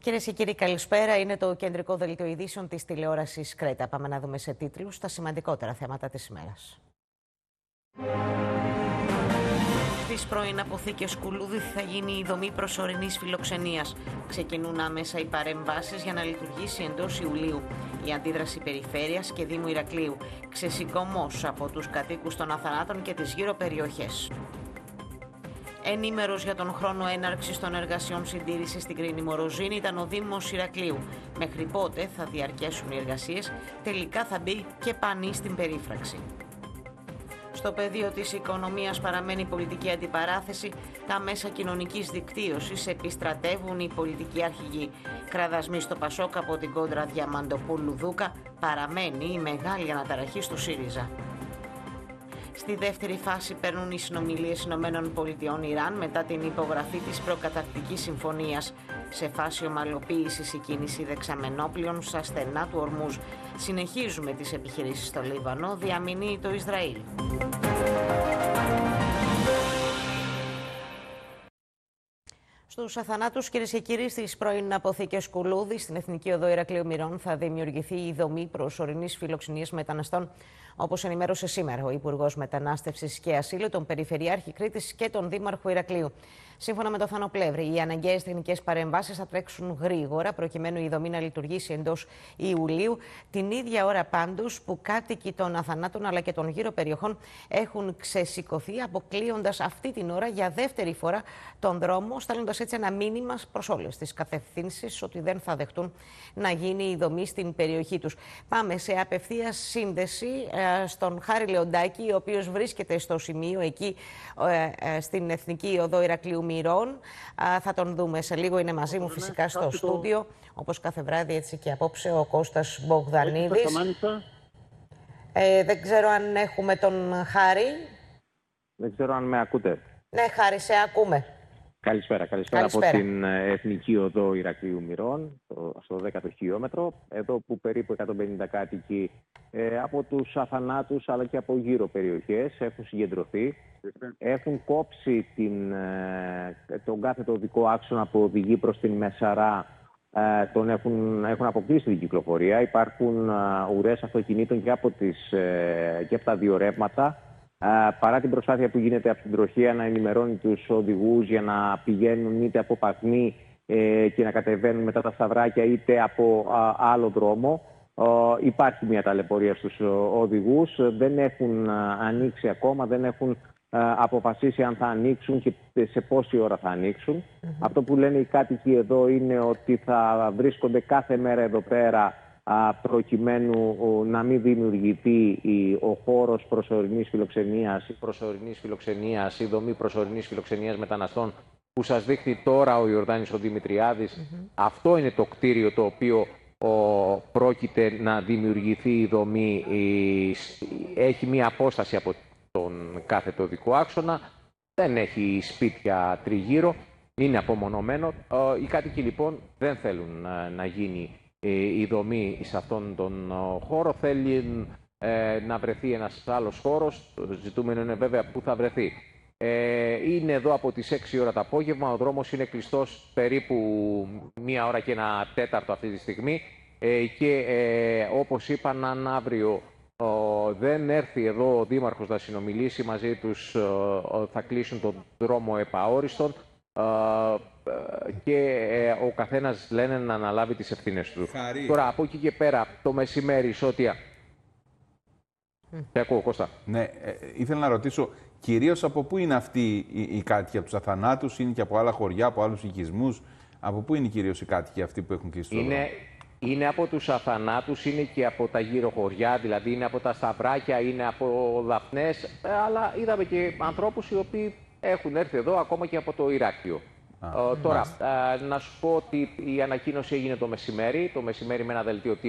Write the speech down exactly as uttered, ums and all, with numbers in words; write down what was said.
Κυρίες και κύριοι, καλησπέρα. Είναι το κεντρικό δελτίο ειδήσεων της τηλεόρασης Κρέτα. Πάμε να δούμε σε τίτλους τα σημαντικότερα θέματα της ημέρας. Στις πρώην αποθήκες Κουλούδη θα γίνει η δομή προσωρινής φιλοξενίας. Ξεκινούν άμεσα οι παρεμβάσεις για να λειτουργήσει εντός Ιουλίου. Η αντίδραση περιφέρειας και Δήμου Ηρακλείου. Ξεσηκωμός από τους κατοίκους των Αθανάτων και τις γύρω περιοχές. Ενήμερος για τον χρόνο έναρξης των εργασιών συντήρησης στην Κρίνη Μοροζίνη ήταν ο Δήμος Ηρακλείου. Μέχρι πότε θα διαρκέσουν οι εργασίες, τελικά θα μπει και πανί στην περίφραξη. Στο πεδίο της οικονομίας παραμένει η πολιτική αντιπαράθεση. Τα μέσα κοινωνικής δικτύωσης επιστρατεύουν οι πολιτικοί αρχηγοί. Κραδασμοί στο Πασόκ από την κόντρα Διαμαντοπούλου-Δούκα. Παραμένει η μεγάλη αναταραχή στο ΣΥΡΙΖΑ. Στη δεύτερη φάση παίρνουν οι συνομιλίες Ηνωμένων Πολιτειών Ιράν μετά την υπογραφή της προκαταρκτικής συμφωνίας. Σε φάση ομαλοποίησης η κίνηση δεξαμενόπλων στα στενά του Ορμούζ. Συνεχίζουμε τις επιχειρήσεις στο Λίβανο, διαμηνύει το Ισραήλ. Στους αθανάτους, κυρίες και κύριοι, στις πρώην αποθήκες Κουλούδη, στην Εθνική Οδό Ηρακλείου Μυρών, θα δημιουργηθεί η δομή προσωρινής φιλοξενίας μεταναστών, όπως ενημέρωσε σήμερα ο Υπουργός Μετανάστευσης και Ασύλου, τον Περιφερειάρχη Κρήτης και τον Δήμαρχο Ηρακλείου. Σύμφωνα με το Θάνο Πλεύρη, οι αναγκαίες τεχνικές παρεμβάσεις θα τρέξουν γρήγορα, προκειμένου η δομή να λειτουργήσει εντός Ιουλίου, την ίδια ώρα πάντως που κάτοικοι των αθανάτων αλλά και των γύρω περιοχών έχουν ξεσηκωθεί, αποκλείοντας αυτή την ώρα για δεύτερη φορά τον δρόμο, στέλνοντας έτσι ένα μήνυμα προς όλες τις κατευθύνσεις ότι δεν θα δεχτούν να γίνει η δομή στην περιοχή τους. Πάμε σε απευθείας σύνδεση ε, στον Χάρη Λεοντάκη, ο οποίος βρίσκεται στο σημείο εκεί ε, ε, στην Εθνική Οδό Ηρακλείου Μυρών. Θα τον δούμε σε λίγο, είναι μαζί μου φυσικά στο στούντιο, όπως κάθε βράδυ, έτσι και απόψε, ο Κώστας Μπογδανίδης. Ε, δεν ξέρω αν έχουμε τον Χάρη. Δεν ξέρω αν με ακούτε. Ναι, Χάρη, σε ακούμε. Καλησπέρα, καλησπέρα, καλησπέρα. Από την Εθνική Οδό Ηρακλείου Μυρών, στο δέκατο χιλιόμετρο, εδώ που περίπου εκατόν πενήντα κάτοικοι ε, από τους αθανάτους αλλά και από γύρω περιοχές έχουν συγκεντρωθεί. Έχουν κόψει την, τον κάθετο οδικό άξονα που οδηγεί προς την Μεσαρά, τον έχουν, έχουν αποκλείσει την κυκλοφορία. Υπάρχουν ουρές αυτοκινήτων και από, τις, και από τα δύο ρεύματα. Παρά την προσπάθεια που γίνεται από την τροχέα να ενημερώνει τους οδηγούς για να πηγαίνουν είτε από Παγνή και να κατεβαίνουν μετά τα Σταυράκια είτε από άλλο δρόμο, υπάρχει μια ταλαιπωρία στους οδηγούς. Δεν έχουν ανοίξει ακόμα, δεν έχουν αποφασίσει αν θα ανοίξουν και σε πόση ώρα θα ανοίξουν. Mm-hmm. Αυτό που λένε οι κάτοικοι εδώ είναι ότι θα βρίσκονται κάθε μέρα εδώ πέρα προκειμένου να μην δημιουργηθεί ο χώρος προσωρινής φιλοξενίας, προσωρινής φιλοξενίας, η δομή προσωρινής φιλοξενίας μεταναστών που σας δείχνει τώρα ο Ιορδάνης ο Δημητριάδης. Mm-hmm. Αυτό είναι το κτίριο το οποίο ο, πρόκειται να δημιουργηθεί η δομή. Η, έχει μία απόσταση από τον κάθετο οδικό άξονα, δεν έχει σπίτια τριγύρω, είναι απομονωμένο. Οι κάτοικοι λοιπόν δεν θέλουν να γίνει η δομή σε αυτόν τον χώρο, θέλουν να βρεθεί ένας άλλος χώρος. Το ζητούμενο είναι βέβαια πού θα βρεθεί. Είναι εδώ από τις έξι ώρα το απόγευμα, ο δρόμος είναι κλειστός περίπου μία ώρα και ένα τέταρτο αυτή τη στιγμή και όπως είπαν, αν αύριο Ο, δεν έρθει εδώ ο Δήμαρχος να συνομιλήσει μαζί τους, ο, θα κλείσουν τον δρόμο επαόριστον και ο καθένας λένε να αναλάβει τις ευθύνες του. Χαρή. Τώρα από εκεί και πέρα το μεσημέρι Σώτια. Mm. Τι ακούω, Κώστα. Ναι, ε, ήθελα να ρωτήσω κυρίως από πού είναι αυτοί οι, οι κάτοικοι, από τους αθανάτους, είναι και από άλλα χωριά, από άλλους οικισμούς. Από πού είναι κυρίως οι κάτοικοι αυτοί που έχουν κλείσει το δρόμο? Είναι από τους αθανάτους, είναι και από τα γύρω χωριά, δηλαδή είναι από τα Σταυράκια, είναι από Δαφνές, αλλά είδαμε και ανθρώπους οι οποίοι έχουν έρθει εδώ ακόμα και από το Ηράκλειο. Α, ε, τώρα, ε, να σου πω ότι η ανακοίνωση έγινε το μεσημέρι, το μεσημέρι με ένα δελτίο